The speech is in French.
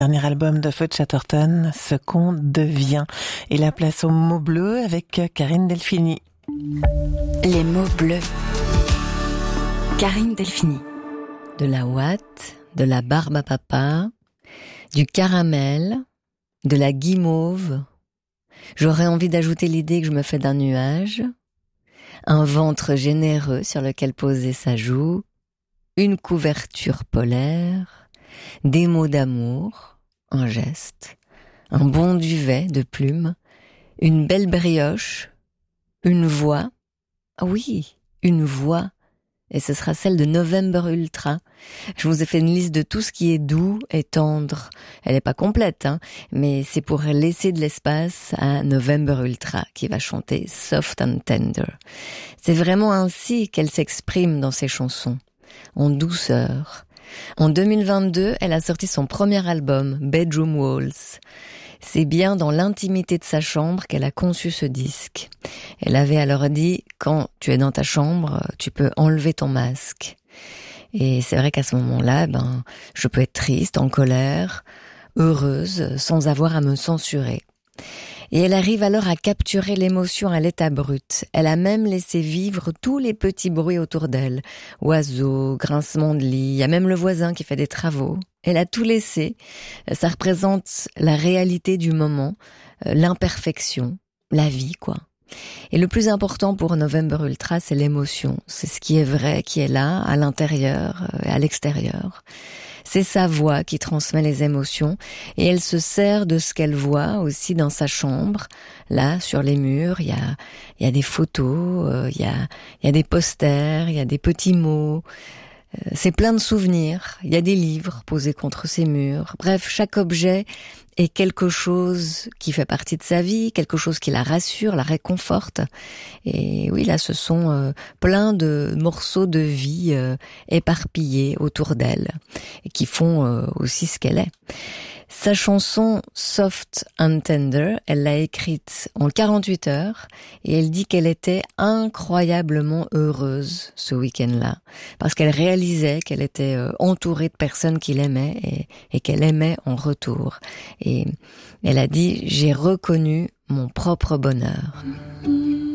Dernier album de Feu Chatterton, Ce qu'on devient. Et la place aux mots bleus avec Karine Delphini. Les mots bleus. Karine Delphini. De la ouate, de la barbe à papa, du caramel, de la guimauve. J'aurais envie d'ajouter l'idée que je me fais d'un nuage, un ventre généreux sur lequel poser sa joue, une couverture polaire, des mots d'amour, un geste, un bon duvet de plumes, une belle brioche, une voix, ah oui, une voix, et ce sera celle de November Ultra. Je vous ai fait une liste de tout ce qui est doux et tendre. Elle n'est pas complète, mais c'est pour laisser de l'espace à November Ultra qui va chanter Soft and Tender. C'est vraiment ainsi qu'elle s'exprime dans ses chansons, en douceur. En 2022, elle a sorti son premier album, Bedroom Walls. C'est bien dans l'intimité de sa chambre qu'elle a conçu ce disque. Elle avait alors dit, quand tu es dans ta chambre, tu peux enlever ton masque. Et c'est vrai qu'à ce moment-là, je peux être triste, en colère, heureuse, sans avoir à me censurer. Et elle arrive alors à capturer l'émotion à l'état brut. Elle a même laissé vivre tous les petits bruits autour d'elle. Oiseaux, grincements de lit, il y a même le voisin qui fait des travaux. Elle a tout laissé. Ça représente la réalité du moment, l'imperfection, la vie, quoi. Et le plus important pour November Ultra, c'est l'émotion. C'est ce qui est vrai, qui est là, à l'intérieur et à l'extérieur. C'est sa voix qui transmet les émotions et elle se sert de ce qu'elle voit aussi dans sa chambre. Là, sur les murs, il y a des photos, il y a des posters, il y a des petits mots. C'est plein de souvenirs. Il y a des livres posés contre ces murs. Bref, chaque objet est quelque chose qui fait partie de sa vie, quelque chose qui la rassure, la réconforte. Et oui, là, ce sont plein de morceaux de vie éparpillés autour d'elle et qui font aussi ce qu'elle est. Sa chanson Soft and Tender, elle l'a écrite en 48 heures et elle dit qu'elle était incroyablement heureuse ce week-end-là parce qu'elle réalisait qu'elle était entourée de personnes qui l'aimaient et qu'elle aimait en retour. Et elle a dit « J'ai reconnu mon propre bonheur ».